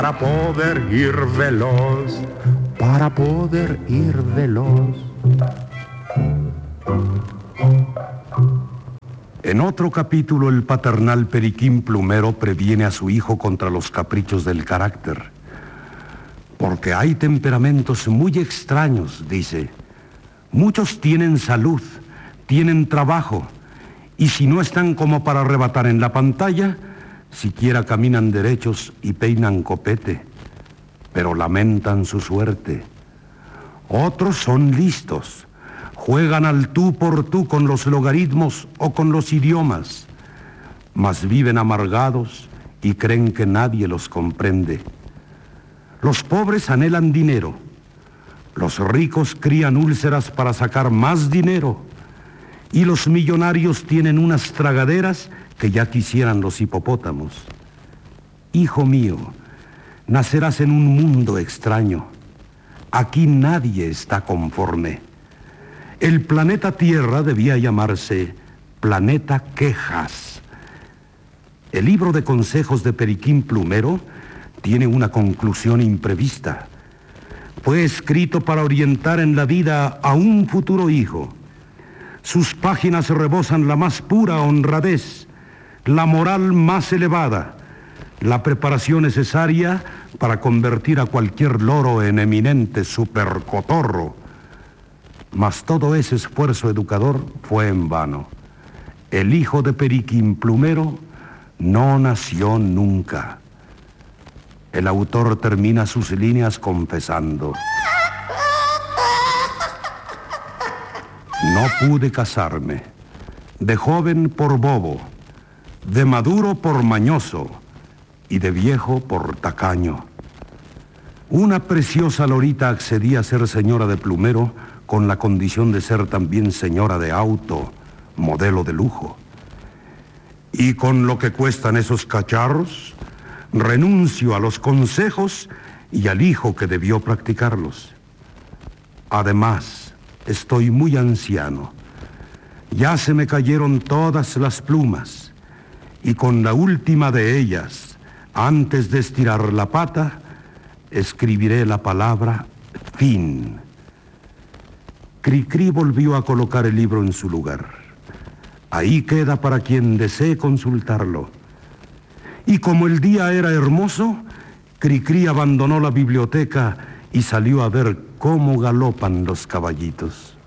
Para poder ir veloz, para poder ir veloz. En otro capítulo, el paternal Periquín Plumero previene a su hijo contra los caprichos del carácter. Porque hay temperamentos muy extraños, dice. Muchos tienen salud, tienen trabajo, y si no están como para arrebatar en la pantalla, siquiera caminan derechos y peinan copete, pero lamentan su suerte. Otros son listos, juegan al tú por tú con los logaritmos o con los idiomas, mas viven amargados y creen que nadie los comprende. Los pobres anhelan dinero, los ricos crían úlceras para sacar más dinero, y los millonarios tienen unas tragaderas que ya quisieran los hipopótamos. Hijo mío, nacerás en un mundo extraño. Aquí nadie está conforme. El planeta Tierra debía llamarse Planeta Quejas. El libro de consejos de Periquín Plumero tiene una conclusión imprevista. Fue escrito para orientar en la vida a un futuro hijo. Sus páginas rebosan la más pura honradez, la moral más elevada, la preparación necesaria para convertir a cualquier loro en eminente supercotorro. Mas todo ese esfuerzo educador fue en vano. El hijo de Periquín Plumero no nació nunca. El autor termina sus líneas confesando: no pude casarme, de joven por bobo, de maduro por mañoso y de viejo por tacaño. Una preciosa lorita accedía a ser señora de Plumero con la condición de ser también señora de auto, modelo de lujo. Y con lo que cuestan esos cacharros, renuncio a los consejos y al hijo que debió practicarlos. Además, estoy muy anciano. Ya se me cayeron todas las plumas. Y con la última de ellas, antes de estirar la pata, escribiré la palabra fin. Cricri volvió a colocar el libro en su lugar. Ahí queda para quien desee consultarlo. Y como el día era hermoso, Cricri abandonó la biblioteca y salió a ver cómo galopan los caballitos.